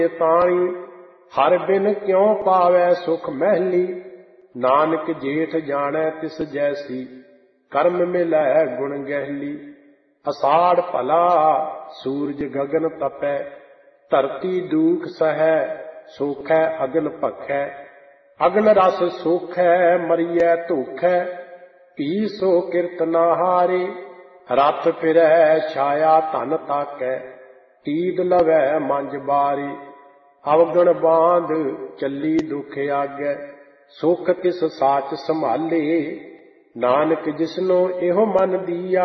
ताणी हर बिन क्यों पावै सुख महली। नानक जेठ जानै तिस जैसी कर्म मिलै गुण गहली। अषाढ़ भला सूरज गगन तपै धरती दुख सहै सोखै अगन भखै। अगन रस सोखै मरियै धोखै पी सो किरत ना हारे। रथ फिरै छाया धन ताकै तीद लवै मंज बारे। अवगण बांध चली दुख आगै सुख तिस साच संभाले। नानक जिसनो एहो मन दिया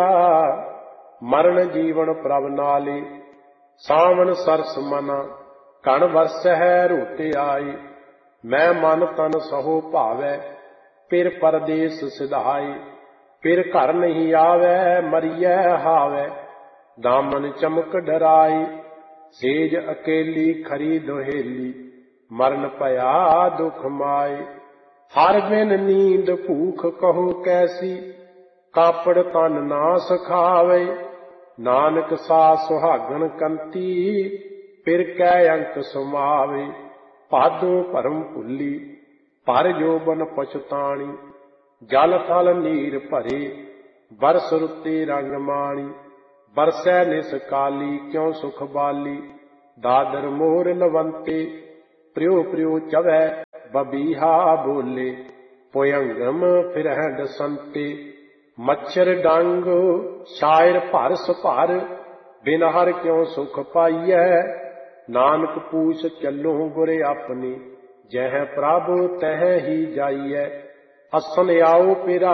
मरण जीवन प्रभ नाले। सावन सरस मना कण वरसै रोते आए। मैं मन तन सहो भावै फिर परदेस सिधाए। फिर घर नहीं आवै मरियै हावै दामन चमक डराए। सेज अकेली खरी दोहेली मरण पया दुख माए। हर बिन नींद भूख कहो कैसी कापड़ तन ना सखावे। नानक सा सुहागन कंती फिर कै अंक समावे। भादो भरम भुली भर जोबन पछताणी जल थल नीर भरे बरस रुते रंग माणी। बरसै निस काली क्यों सुख बाली दादर मोर लवंते। प्रियो प्रियो चवै बबीहा बोले पोयंगम फिरह दसंते। मच्छर डंग शायर भरस भर बिन हर क्यों सुख पाइयै। नानक पूछ चलो गुर अपनी जह प्रभ तह ही जाइयै। असन आओ पिरा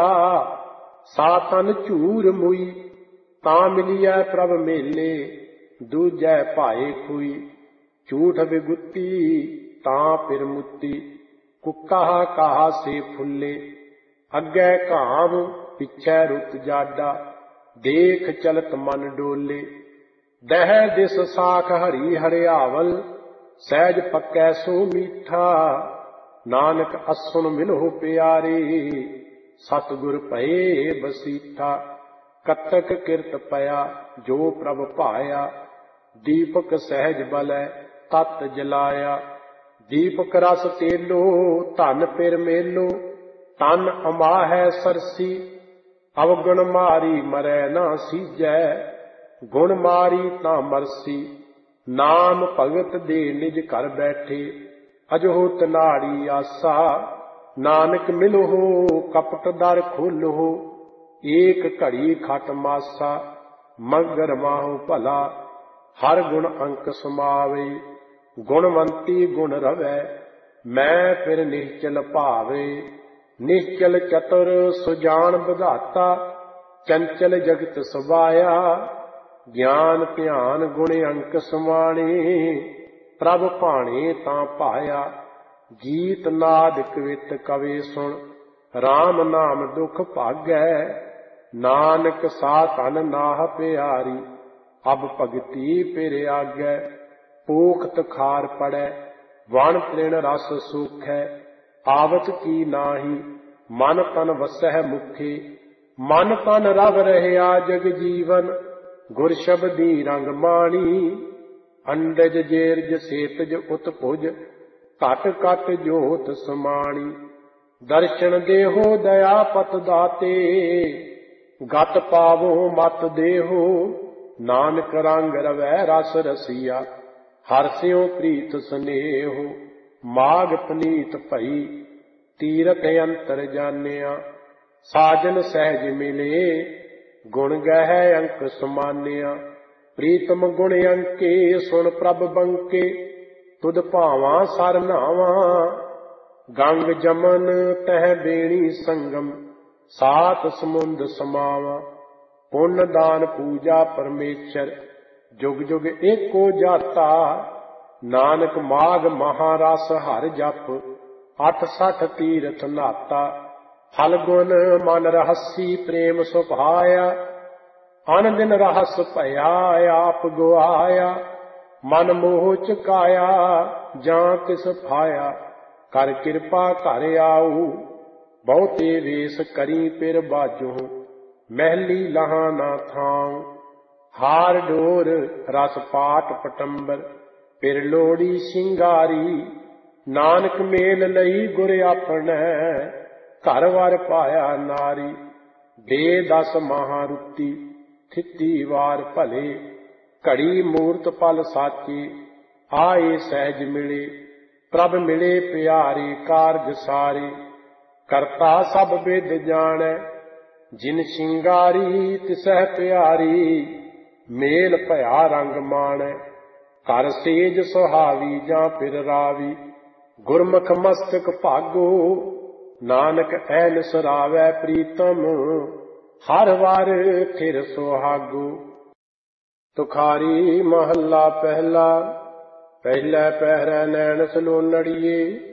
सातन झूर मुई तां मिलियै प्रभ मेले। दूजै भाए खुई झूठ विगुती तां फिर मुती। कुक्का काहा से फुले अग्गै घाम पिछै रुत जाडा देख चलत मन डोले। दह दिस साख हरी हरियावल सहज पक्कै सो मीठा। नानक असुन मिलो प्यारे सतगुर भये बसीठा। कतक किरत पया जो प्रभ पाया दीपक सहज बलै तत जलाया। दीपक रस तेलो धन फिर मेलो तन अमाहै सरसी। अवगुण मारी मरै ना सीजै गुण मारी तां मरसी। नाम भगत दे निज घर बैठे अजहोत नाड़ी आसा। नानक मिलो हो कपट दर खोलो एक घड़ी खट मासा। मगर माहु भला हर गुण अंक समावे गुणवंती गुण रवै मैं फिर निश्चल भावे। निश्चल चतुर सुजान विधाता चंचल जगत सवाया। ज्ञान ध्यान गुण अंक समाणे प्रभ भाणे तां पाया। गीत नाद कवित कवे सुन राम नाम दुख भागै। नानक सा तन नाह प्यारी अब भगती फिर आगै। पोखत खार पड़ै वण तृण रस सूखै आवत की नाही। मन तन वसह मुखे मन तन रव रहया जग जीवन गुर शब्दी रंग माणी। अंडज जेरज सेतज उत्पुज घट घट जोत समाणी। दर्शन देहो दया पत दाते गत पावो मत देहो। नानक रंग रवै रस रसिया हर स्यों प्रीत स्नेहो। माग पनीत भई तीरथ अंतर जानिया साजन सहज मिले गुण गह अंक समानिया। प्रीतम गुण अंके सुन प्रभ बंके तुद भावां सर नावा। गंग जमन तह बेणी संगम सात समुंद समावा। पुण्य दान पूजा परमेश्वर जुग जुग एको जाता। नानक माघ महारस हर जप 68 तीरथ नाता। फलगुन मन रहसी प्रेम सुभाया अन दिन रहस भया आप गुआया। मन मोह चुकाया जां तिस फाया कर कृपा कर आऊ। बहुते वेश करी फिर बाजो महली लहा ना थाऊं। हार डोर रस पाट पटंबर ਫਿਰ ਲੋੜੀ ਸ਼ਿੰਗਾਰੀ। ਨਾਨਕ ਮੇਲ ਲਈ ਗੁਰ ਆਪਣੈ, ਘਰ ਵਰ ਪਾਇਆ ਨਾਰੀ। ਬੇ-ਦਸ ਮਾਹਾਂ ਰੁੱਤੀ, ਥਿੱਤੀ ਵਾਰ ਭਲੇ। ਘੜੀ ਮੂਰਤ ਪਲ ਸਾਚੇ, ਆਏ ਸਹਿਜ ਮਿਲੇ। ਪ੍ਰਭ ਮਿਲੇ ਪਿਆਰੇ, ਕਾਰਜ ਸਾਰੇ। ਕਰਤਾ ਸਭ ਬਿਦ ਜਾਣੈ, ਜਿਨ ਸ਼ਿੰਗਾਰੀ ਤਿਸਹਿ ਪਿਆਰੀ। ਮੇਲ ਭਇਆ ਰੰਗ ਮਾਣੈ, ਘਰ ਸੇਜ ਸੁਹਾਵੀ ਜਾਂ ਫਿਰ ਰਾਵੀ। ਗੁਰਮੁਖ ਮਸਤਕ ਭਾਗੋ, ਨਾਨਕ ਐਨ ਸਰਾਵੈ ਪ੍ਰੀਤਮ। ਹਰ ਵਾਰ ਫਿਰ ਸੁਹਾਗੋ। ਤੁਖਾਰੀ ਮਹੱਲਾ ਪਹਿਲਾ। ਪਹਿਲੇ ਪਹਿਰੇ ਨੈਣ ਸਲੋਨੜੀਏ,